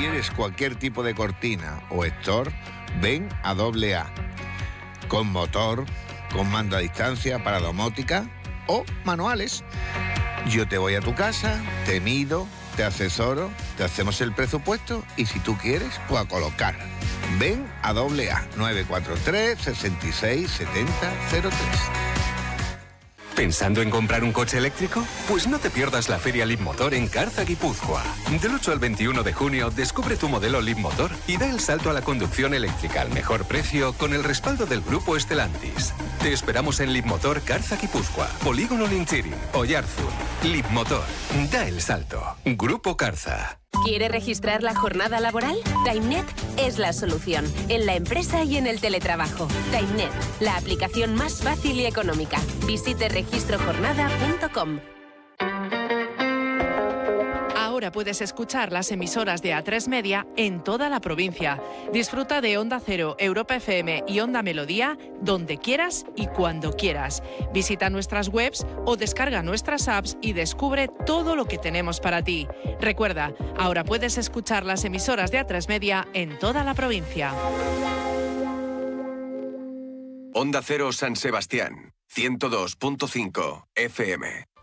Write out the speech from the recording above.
quieres cualquier tipo de cortina o store, ven a AA. Con motor, con mando a distancia para domótica o manuales. Yo te voy a tu casa, te mido, te asesoro, te hacemos el presupuesto y si tú quieres, pues a colocar. Ven a AA 943 66 70 03. ¿Pensando en comprar un coche eléctrico? Pues no te pierdas la Feria Leapmotor en Carza, Guipúzcoa. Del 8 al 21 de junio descubre tu modelo Leapmotor y da el salto a la conducción eléctrica al mejor precio con el respaldo del grupo Stellantis. Te esperamos en Leapmotor Carza, Guipúzcoa, Polígono Linchirin, Oyarzun. Leapmotor, da el salto. Grupo Carza. ¿Quiere registrar la jornada laboral? TimeNet es la solución, en la empresa y en el teletrabajo. TimeNet, la aplicación más fácil y económica. Visite registrojornada.com. Ahora puedes escuchar las emisoras de A3 Media en toda la provincia. Disfruta de Onda Cero, Europa FM y Onda Melodía donde quieras y cuando quieras. Visita nuestras webs o descarga nuestras apps y descubre todo lo que tenemos para ti. Recuerda, ahora puedes escuchar las emisoras de A3 Media en toda la provincia. Onda Cero San Sebastián, 102.5 FM.